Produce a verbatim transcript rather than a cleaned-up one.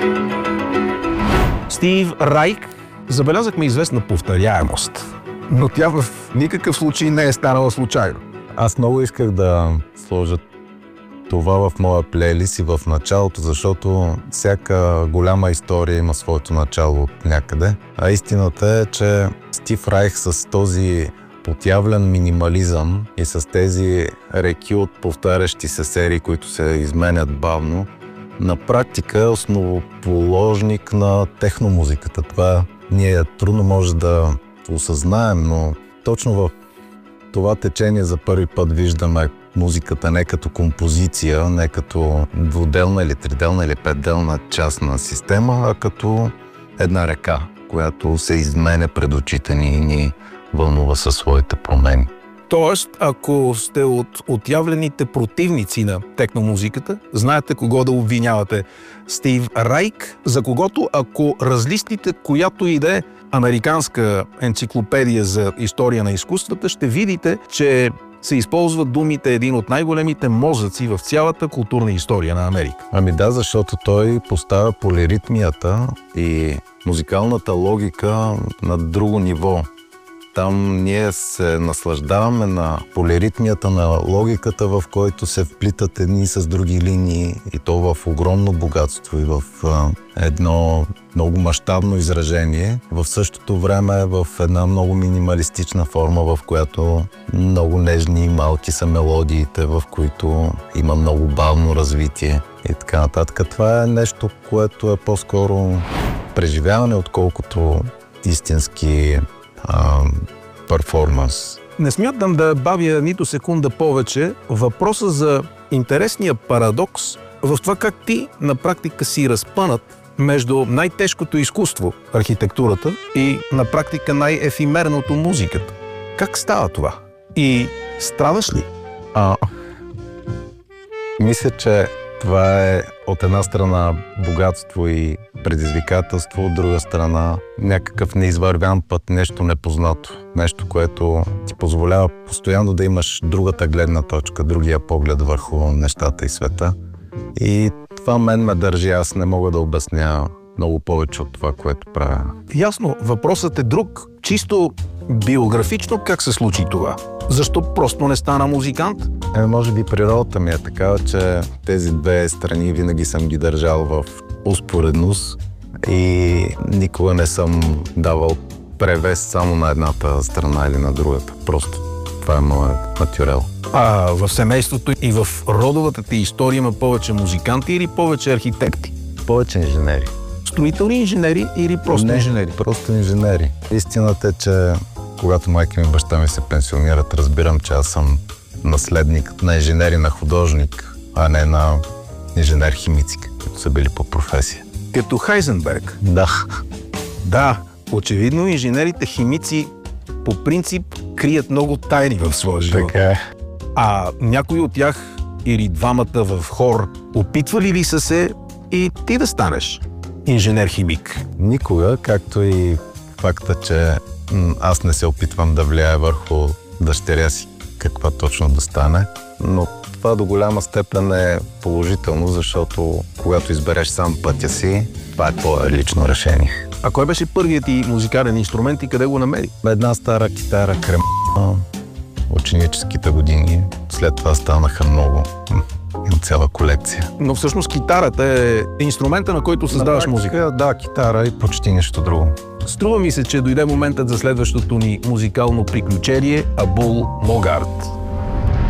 Стив Райк, забелязахме известна повторяемост, но тя в никакъв случай не е станала случайно. Аз много исках да сложа това в моя плейлист и в началото, защото всяка голяма история има своето начало от някъде. А истината е, че Стив Райк с този отявлен минимализъм и с тези реки от повтарящи се серии, които се изменят бавно, на практика е основоположник на техномузиката. Това ние трудно може да осъзнаем, но точно в това течение за първи път виждаме музиката не като композиция, не като двуделна или триделна или петделна част на система, а като една река, която се изменя пред очите ни и ни вълнува със своите промени. Тоест, ако сте от отявлените противници на техномузиката, знаете кого да обвинявате. Стив Райк, за когото, ако разлистите която и да е американска енциклопедия за история на изкуствата, ще видите, че се използват думите един от най-големите мозъци в цялата културна история на Америка. Ами да, защото той поставя полиритмията и музикалната логика на друго ниво. Там ние се наслаждаваме на полиритмията, на логиката, в който се вплитат едни с други линии и то в огромно богатство и в а, едно много мащабно изражение. В същото време в една много минималистична форма, в която много нежни и малки са мелодиите, в които има много бавно развитие и така нататък. Това е нещо, което е по-скоро преживяване, отколкото истински перформанс. Не смятам да бавя нито секунда повече въпроса за интересния парадокс в това как ти на практика си разпънат между най-тежкото изкуство, архитектурата, и на практика най-ефимерното, музиката. Как става това? И страдаш ли? А, мисля, че това е от една страна богатство и предизвикателство, от друга страна някакъв неизвървян път, нещо непознато. Нещо, което ти позволява постоянно да имаш другата гледна точка, другия поглед върху нещата и света. И това мен ме държи, аз не мога да обясня много повече от това, което правя. Ясно, въпросът е друг. Чисто биографично как се случи това? Защо просто не стана музикант? Е, може би природата ми е такава, че тези две страни винаги съм ги държал в успоредност и никога не съм давал превес само на едната страна или на другата. Просто това е моят натюрел. А в семейството и в родовата ти история има повече музиканти или повече архитекти? Повече инженери. Строителни инженери или просто не, инженери? Просто инженери. Истината е, че когато майка ми и баща ми се пенсионират, разбирам, че аз съм наследник на инженер и на художник, а не на инженер-химици, които са били по професия. Като Хайзенберг? Да. Да, очевидно инженерите химици по принцип крият много тайни в своя живот. Така е. А някой от тях или двамата в хор опитвали ли са се и ти да станеш инженер-химик? Никога, както и факта, че аз не се опитвам да влияя върху дъщеря си каква точно да стане, но това до голяма степен е положително, защото когато избереш сам пътя си, това е твое лично решение. А кой беше първият ти музикален инструмент и къде го намери? Една стара китара крем... ученическите години. След това станаха много. Имам цяла колекция. Но всъщност китарата е инструмента, на който създаваш музика. Да, китара и почти нищо друго. Струва ми се, че дойде моментът за следващото ни музикално приключение Абул Могарт.